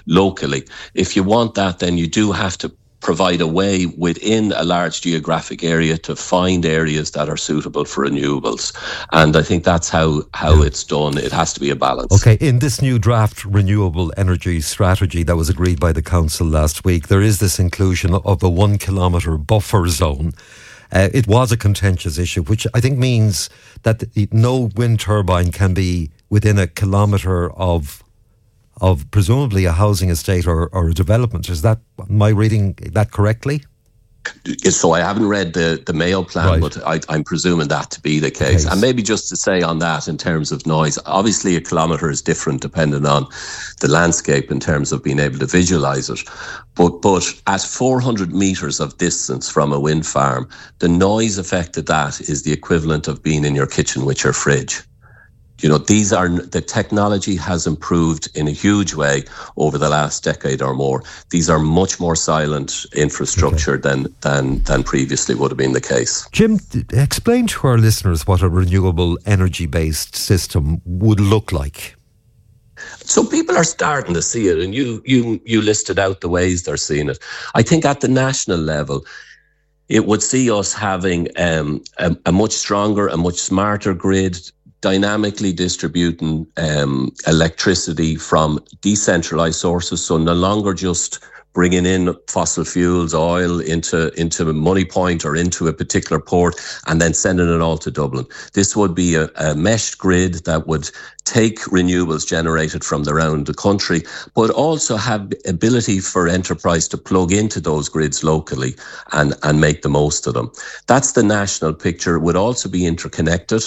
locally. If you want that, then you do have to provide a way within a large geographic area to find areas that are suitable for renewables. And I think that's how it's done. It has to be a balance. Okay, in this new draft renewable energy strategy that was agreed by the Council last week, there is this inclusion of a 1 kilometre buffer zone. It was a contentious issue, which I think means that no wind turbine can be within a kilometre of presumably a housing estate or a development. Is that, am I reading that correctly? So I haven't read the Mayo plan, right, but I'm presuming that to be the case. And maybe just to say on that, in terms of noise, obviously a kilometre is different depending on the landscape in terms of being able to visualise it. But at 400 metres of distance from a wind farm, the noise effect of that is the equivalent of being in your kitchen with your fridge. You know, the technology has improved in a huge way over the last decade or more. These are much more silent infrastructure than previously would have been the case. Jim, explain to our listeners what a renewable energy-based system would look like. So people are starting to see it, and you listed out the ways they're seeing it. I think at the national level, it would see us having a much stronger, a much smarter grid, dynamically distributing electricity from decentralized sources, so no longer just bringing in fossil fuels, oil into a money point or into a particular port and then sending it all to Dublin. This would be a meshed grid that would take renewables generated from around the country, but also have ability for enterprise to plug into those grids locally and make the most of them. That's the national picture. It would also be interconnected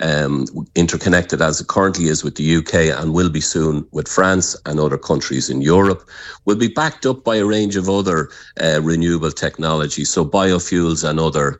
as it currently is with the UK and will be soon with France and other countries in Europe, will be backed up by a range of other renewable technologies. So biofuels and other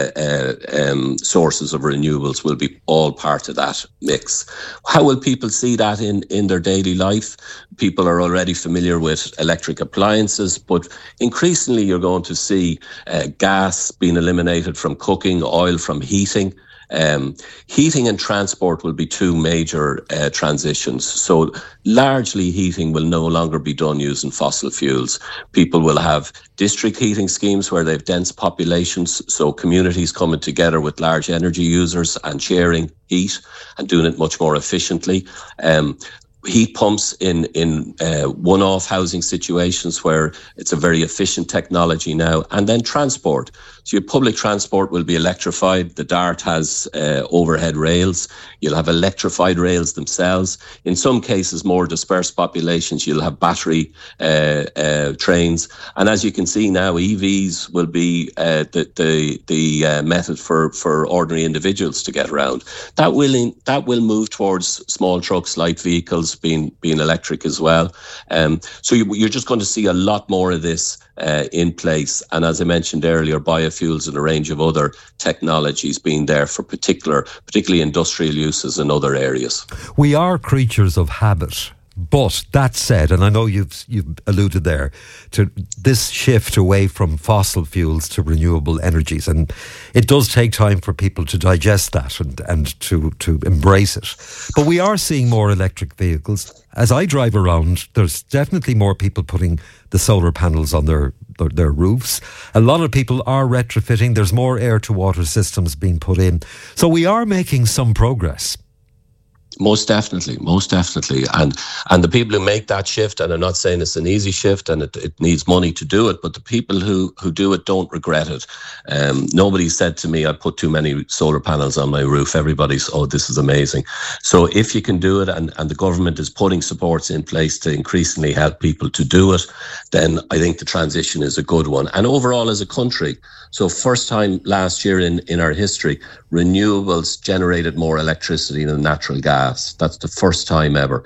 sources of renewables will be all part of that mix. How will people see that in their daily life? People are already familiar with electric appliances, but increasingly you're going to see gas being eliminated from cooking, oil from heating. Heating and transport will be two major transitions. So largely heating will no longer be done using fossil fuels. People will have district heating schemes where they have dense populations, so communities coming together with large energy users and sharing heat and doing it much more efficiently. Heat pumps in one-off housing situations where it's a very efficient technology now, and then transport. So your public transport will be electrified. The DART has overhead rails. You'll have electrified rails themselves. In some cases, more dispersed populations, you'll have battery trains. And as you can see now, EVs will be the method for ordinary individuals to get around. That will move towards small trucks, light vehicles being electric as well. So you're just going to see a lot more of this in place. And as I mentioned earlier, biofuels and a range of other technologies being there for particularly industrial uses in other areas. We are creatures of habit. But that said, and I know you've alluded there to this shift away from fossil fuels to renewable energies, and it does take time for people to digest that and to embrace it. But we are seeing more electric vehicles. As I drive around, there's definitely more people putting the solar panels on their roofs. A lot of people are retrofitting. There's more air-to-water systems being put in. So we are making some progress. Most definitely. And the people who make that shift, and I'm not saying it's an easy shift and it needs money to do it, but the people who do it don't regret it. Nobody said to me, I put too many solar panels on my roof. Everybody's, oh, this is amazing. So if you can do it, and the government is putting supports in place to increasingly help people to do it, then I think the transition is a good one. And overall as a country, so first time last year in our history, renewables generated more electricity than natural gas. That's the first time ever.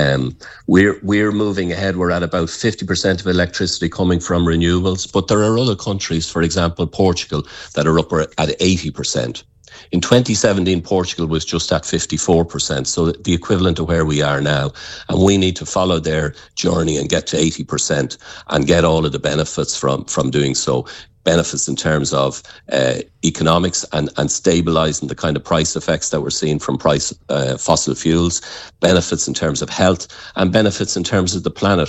We're moving ahead. We're at about 50% of electricity coming from renewables, but there are other countries, for example, Portugal, that are up at 80%. In 2017, Portugal was just at 54%, so the equivalent of where we are now. And we need to follow their journey and get to 80% and get all of the benefits from doing so. Benefits in terms of economics and stabilising the kind of price effects that we're seeing from fossil fuels, benefits in terms of health, and benefits in terms of the planet.